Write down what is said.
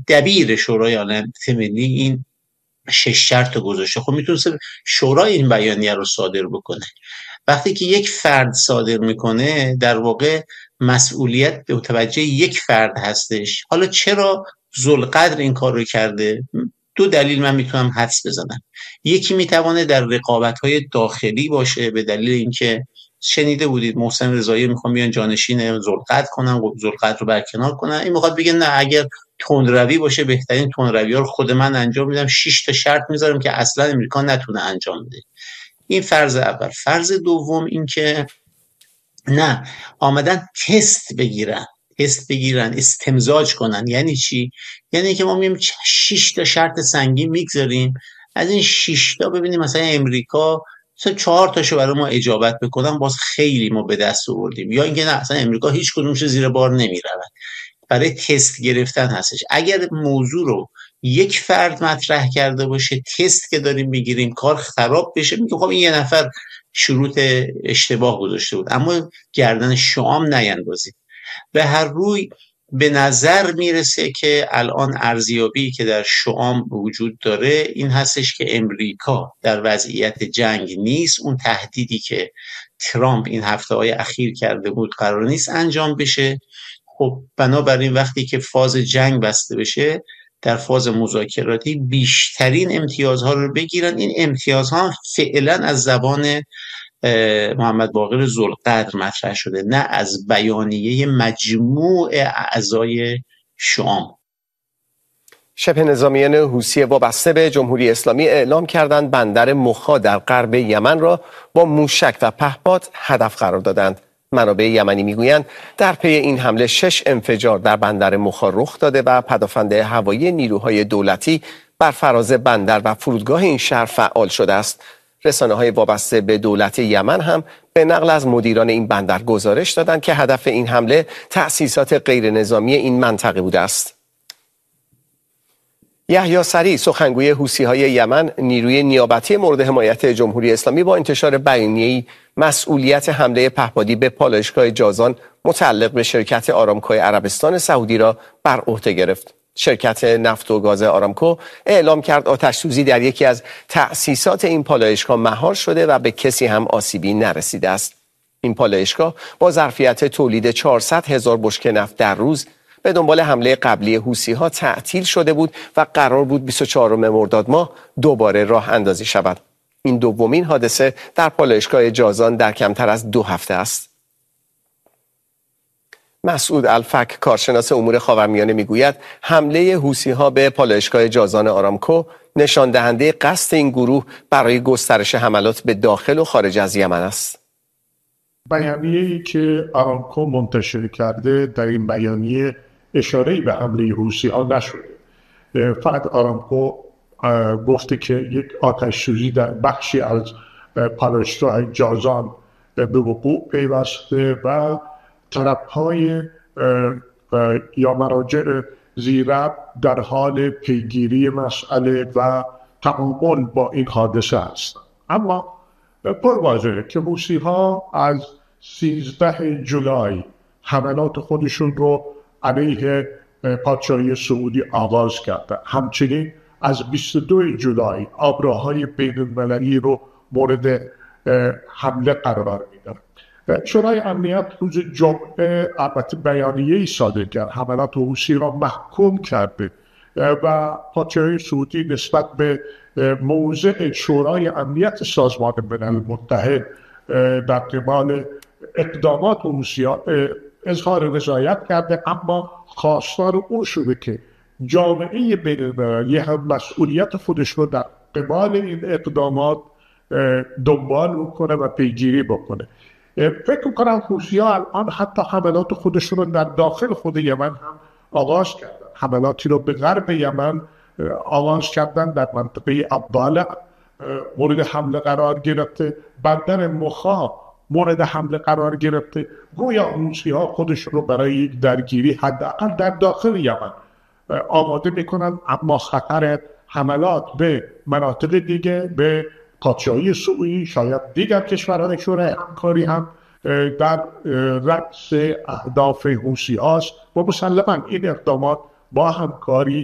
دبیر شورای امنیت ملی این 6 شرط گذاشته. خب میتونست شورای این بیانیه رو صادر بکنه. وقتی که یک فرد صادر میکنه در واقع مسئولیت به متوجه یک فرد هستش. حالا چرا ذوالقدر این کار رو کرده؟ 2 دلیل من میتونم حدس بزنم. یکی میتونه در رقابت‌های داخلی باشه، به دلیل اینکه شنیده بودید محسن رضایی میخوام بیان جانشین ذوالقدر کنن، ذوالقدر رو برکنار کنن. این میخواد بگه نه، اگر تندروی باشه بهترین تندروی‌ها رو خود من انجام میدم، 6 تا شرط میذارم که اصلا امریکا نتونه انجام بده. این فرض اول. فرض دوم این که نه، آمدن تست بگیرن استمزاج کنن. یعنی چی؟ یعنی که ما میگیم 6 تا شرط سنگین میگذاریم، از این 6 تا ببینیم مثلا امریکا 4 تاشو برای ما اجابت بکنن، باز خیلی ما به دست آوردیم. یا اینکه نه، اصلا امریکا هیچ کدومش زیر بار نمیرود. برای تست گرفتن هستش. اگر موضوع رو یک فرد مطرح کرده باشه، تست که داریم میگیریم کار خراب بشه، میگه خب این یه نفر شروط اشتباه گذاشته بود، اما گردن شام نیندازید. به هر روی به نظر میرسه که الان ارزیابی که در شام وجود داره این هستش که امریکا در وضعیت جنگ نیست. اون تهدیدی که ترامپ این هفته‌های اخیر کرده بود قرار نیست انجام بشه. خب بنابراین وقتی که فاز جنگ بسته بشه، در فاز مذاکراتی بیشترین امتیازها رو بگیرن. این امتیازها فعلا از زبان محمد باقر ذوالقدر مطرح شده، نه از بیانیه مجموع اعضای شام. شبه نظامیان حوثی وابسته به جمهوری اسلامی اعلام کردند بندر مخا در غرب یمن را با موشک و پهپاد هدف قرار دادند. منابع یمنی میگویند در پی این حمله 6 انفجار در بندر مخا رخ داده و پدافند هوایی نیروهای دولتی بر فراز بندر و فرودگاه این شهر فعال شده است. رسانه‌های وابسته به دولت یمن هم به نقل از مدیران این بندر گزارش دادند که هدف این حمله تأسیسات غیر نظامی این منطقه بوده است. یحیی سریع، سخنگوی حوثی‌های یمن، نیروی نیابتی مورد حمایت جمهوری اسلامی با انتشار بیانیه‌ای مسئولیت حمله پهپادی به پالایشگاه جازان متعلق به شرکت آرامکو عربستان سعودی را بر عهده گرفت. شرکت نفت و گاز آرامکو اعلام کرد آتش‌سوزی در یکی از تأسیسات این پالایشگاه مهار شده و به کسی هم آسیبی نرسیده است. این پالایشگاه با ظرفیت تولید 400,000 بشکه نفت در روز به دنبال حمله قبلی حوثی‌ها تعطیل شده بود و قرار بود 24 مرداد ماه دوباره راه اندازی شود. این دومین حادثه در پالایشگاه جازان در کمتر از 2 هفته است. مسعود الفک، کارشناس امور خاورمیانه، میگوید حمله حوثی‌ها به پالایشگاه جازان آرامکو نشان دهنده قصد این گروه برای گسترش حملات به داخل و خارج از یمن است. بیانیه‌ای که آرامکو منتشر کرده در این بیانیه اشاره‌ای به حمله حوثی‌ها نشده. فقط آرامکو گفته که یک آتش‌سوزی در بخشی از پالایشگاه جازان به وقوع پیوسته و طرف‌های یا مراجع زیربط در حال پیگیری مسئله و تعامل با این حادثه هستند. اما پرواضحه که حوثی‌ها از 13 جولای حملات خودشون رو علیه پادشاهی سعودی آغاز کرده. همچنین از 22 جولای آبراهای بین‌المللی رو مورد حمله قرار میدن. شورای امنیت روز جمعه البته بیانیه‌ای صادر کرد، حملات حوثی را محکوم کرده و پادشاهی سعودی نسبت به موضع شورای امنیت سازمان ملل متحد در قبال اقدامات حوثی‌ها اظهار رضایت کرده، اما خواستار اون شده که جامعه بین‌المللی هم مسئولیت خودش رو در قبال این اقدامات دنبال بکنه و پیگیری بکنه. فکر می‌کنم حوثی‌ها الان حتی حملات خودشون رو در داخل خود یمن هم آغاز کردن. حملاتی رو به غرب یمن آغاز کردن، در منطقه عبدالله مورد حمله قرار گرفته، بندر مخا مورد حمله قرار گرفته. گویا حوثی‌ها خودشون رو برای یک درگیری حداقل در داخل یمن آماده میکنن، اما خطر حملات به مناطق دیگه، به پادشاهی سعودی، شاید دیگر کشورهای شورای همکاری هم در رأس اهداف حوثی‌هاست و مسلماً این اقدامات با همکاری